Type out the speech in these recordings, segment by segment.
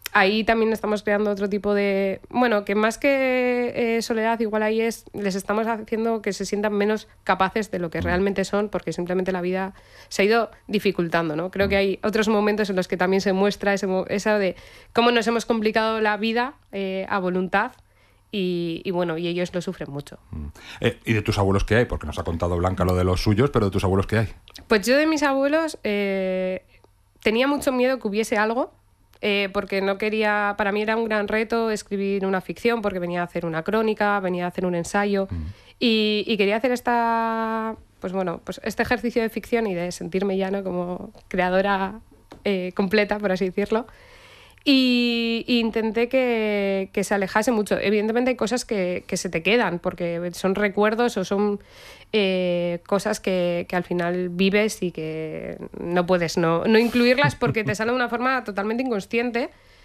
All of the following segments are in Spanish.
ahí también estamos creando otro tipo de... Bueno, que más que soledad, igual ahí les estamos haciendo que se sientan menos capaces de lo que realmente son, porque simplemente la vida se ha ido dificultando, ¿no? Creo que hay otros momentos en los que también se muestra eso de cómo nos hemos complicado la vida a voluntad. Y bueno, y ellos lo sufren mucho. ¿Y de tus abuelos qué hay? Porque nos ha contado Blanca lo de los suyos, pero de tus abuelos qué hay. Pues yo de mis abuelos tenía mucho miedo que hubiese algo, porque no quería... Para mí era un gran reto escribir una ficción, porque venía a hacer una crónica, venía a hacer un ensayo, y quería hacer pues este ejercicio de ficción y de sentirme ya, ¿no?, como creadora completa, por así decirlo. Y intenté que se alejase mucho. Evidentemente hay cosas que se te quedan, porque son recuerdos o son cosas que al final vives y que no puedes no incluirlas porque te sale de una forma totalmente inconsciente.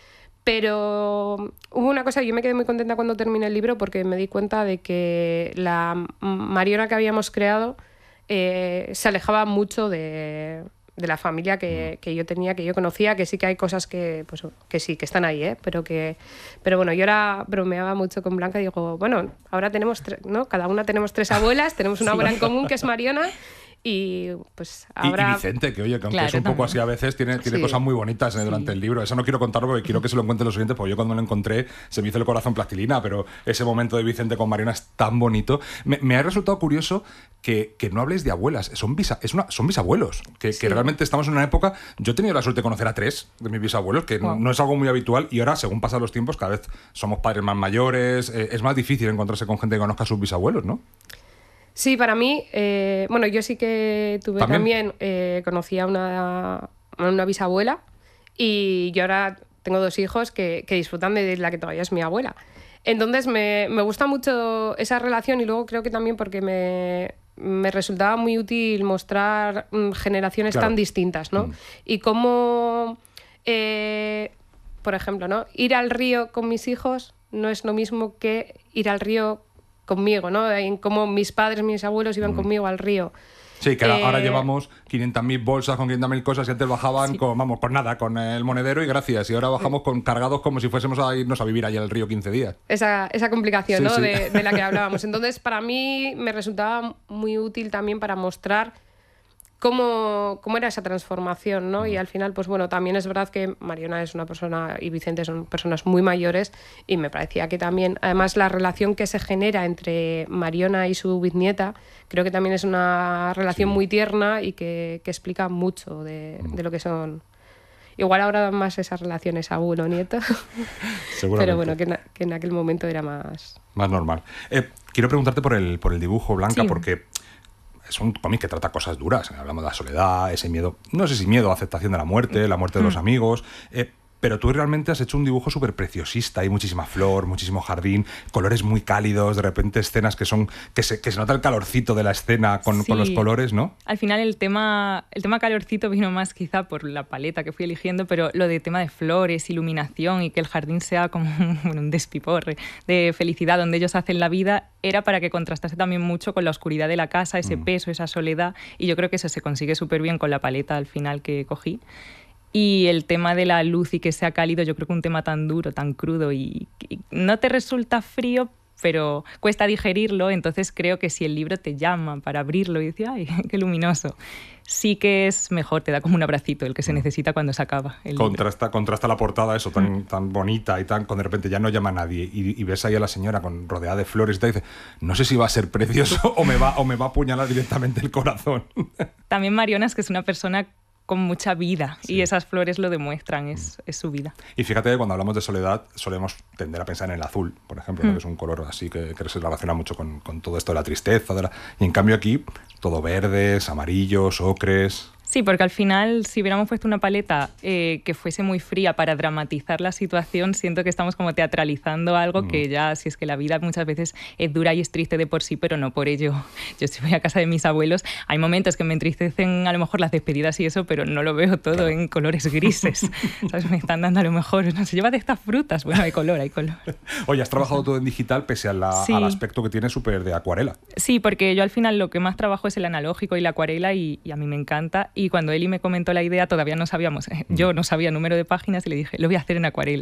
Pero hubo una cosa, yo me quedé muy contenta cuando terminé el libro porque me di cuenta de que la Mariona que habíamos creado se alejaba mucho de la familia que yo tenía, que yo conocía, que sí que hay cosas que sí, que están ahí, pero bueno, yo ahora bromeaba mucho con Blanca y digo, bueno, ahora tenemos ¿no? Cada una tenemos 3 abuelas, tenemos una abuela en común que es Mariona. Y pues ahora... Y Vicente, que oye, que aunque claro, es un poco también. así a veces, tiene cosas muy bonitas durante el libro. Eso no quiero contarlo porque quiero que se lo encuentren los oyentes, porque yo cuando lo encontré se me hizo el corazón plastilina, pero ese momento de Vicente con Mariona es tan bonito. Me ha resultado curioso que no habléis de abuelas, son bisabuelos, que realmente estamos en una época... Yo he tenido la suerte de conocer a 3 de mis bisabuelos, que no es algo muy habitual, y ahora, según pasan los tiempos, cada vez somos padres más mayores, es más difícil encontrarse con gente que conozca a sus bisabuelos, ¿no? Sí, para mí, bueno, yo sí que tuve también conocí a una bisabuela y yo ahora tengo 2 hijos que disfrutan de la que todavía es mi abuela. Entonces me gusta mucho esa relación y luego creo que también porque me resultaba muy útil mostrar generaciones tan distintas, ¿no? Y cómo, por ejemplo, ¿no?, ir al río con mis hijos no es lo mismo que ir al río conmigo, ¿no? En cómo mis padres, mis abuelos iban conmigo al río. Sí, que ahora llevamos 500.000 bolsas con 500.000 cosas y antes bajaban con el monedero y gracias. Y ahora bajamos cargados como si fuésemos a irnos a vivir allá al río 15 días. Esa complicación, ¿no? De la que hablábamos. Entonces, para mí me resultaba muy útil también para mostrar cómo era esa transformación, ¿no? Y al final, pues bueno, también es verdad que Mariona es una persona y Vicente son personas muy mayores y me parecía que también, además, la relación que se genera entre Mariona y su bisnieta, creo que también es una relación muy tierna y que explica mucho de lo que son. Igual ahora dan más esas relaciones abuelo-nieto, pero bueno, que en aquel momento era más normal. Quiero preguntarte por el dibujo, Blanca, porque es un cómic que trata cosas duras. Hablamos de la soledad, ese miedo, no sé si miedo a aceptación de la muerte de los amigos, pero tú realmente has hecho un dibujo súper preciosista. Hay muchísima flor, muchísimo jardín, colores muy cálidos, de repente escenas que se nota el calorcito de la escena con los colores, ¿no? Al final el tema calorcito vino más quizá por la paleta que fui eligiendo, pero lo de tema de flores, iluminación y que el jardín sea como un despiporre de felicidad donde ellos hacen la vida, era para que contrastase también mucho con la oscuridad de la casa, ese peso, esa soledad, y yo creo que eso se consigue súper bien con la paleta al final que cogí. Y el tema de la luz y que sea cálido, yo creo que un tema tan duro, tan crudo y no te resulta frío, pero cuesta digerirlo, entonces creo que si el libro te llama para abrirlo y dices, ¡ay, qué luminoso!, sí que es mejor, te da como un abracito, el que se necesita cuando se acaba el libro. Contrasta la portada, eso, tan bonita y cuando de repente ya no llama a nadie y ves ahí a la señora rodeada de flores y te dice, no sé si va a ser precioso o me va a apuñalar directamente el corazón. También Mariona es que es una persona con mucha vida y esas flores lo demuestran, es su vida. Y fíjate que cuando hablamos de soledad solemos tender a pensar en el azul, por ejemplo, que es un color así que se relaciona mucho con todo esto de la tristeza, y en cambio aquí todo verdes, amarillos, ocres. Sí, porque al final, si hubiéramos puesto una paleta que fuese muy fría para dramatizar la situación, siento que estamos como teatralizando algo que ya, si es que la vida muchas veces es dura y es triste de por sí, pero no por ello. Yo si voy a casa de mis abuelos, hay momentos que me entristecen a lo mejor las despedidas y eso, pero no lo veo todo en colores grises. ¿Sabes? Me están dando a lo mejor, no sé, llévate estas frutas. Bueno, hay color. Oye, has trabajado todo en digital pese al aspecto que tiene súper de acuarela. Sí, porque yo al final lo que más trabajo es el analógico y la acuarela y a mí me encanta. Y cuando Eli me comentó la idea, todavía no sabíamos, yo no sabía número de páginas y le dije, lo voy a hacer en acuarela.